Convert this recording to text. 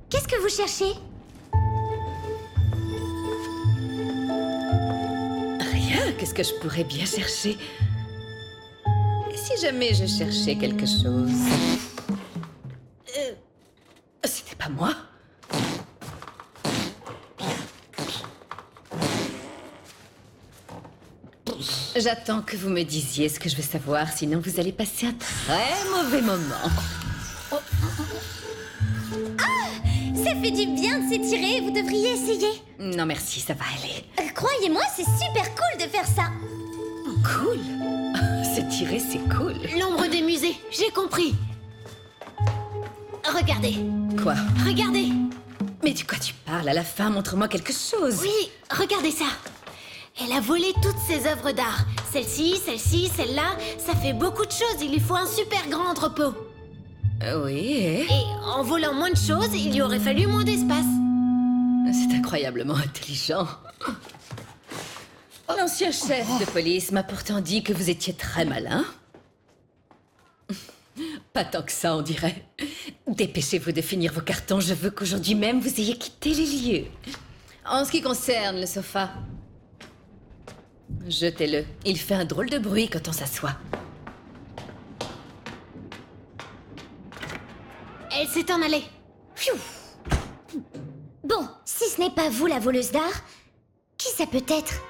Qu'est-ce que vous cherchez? Rien, qu'est-ce que je pourrais bien chercher? Et si jamais je cherchais quelque chose? C'était pas moi. J'attends que vous me disiez ce que je veux savoir, sinon vous allez passer un très mauvais moment. Ça fait du bien de s'étirer, vous devriez essayer. Non merci, ça va aller. Croyez-moi, c'est super cool de faire ça. Cool. S'étirer, c'est cool. L'ombre des musées, j'ai compris. Regardez, Quoi? regardez. Mais de quoi tu parles? À la fin, montre-moi quelque chose. Oui, regardez ça. Elle a volé toutes ses œuvres d'art. Celle-ci, celle-ci, celle-là. Ça fait beaucoup de choses, il lui faut un super grand entrepôt. Oui, Et en volant moins de choses, il lui aurait fallu moins d'espace. c'est incroyablement intelligent. L'ancien chef de police m'a pourtant dit que vous étiez très malin. Pas tant que ça, on dirait. Dépêchez-vous de finir vos cartons, je veux qu'aujourd'hui même vous ayez quitté les lieux. En ce qui concerne le sofa, jetez-le. Il fait un drôle de bruit quand on s'assoit. Elle s'est en allée. Pfiou. Bon, si ce n'est pas vous la voleuse d'art, qui ça peut être?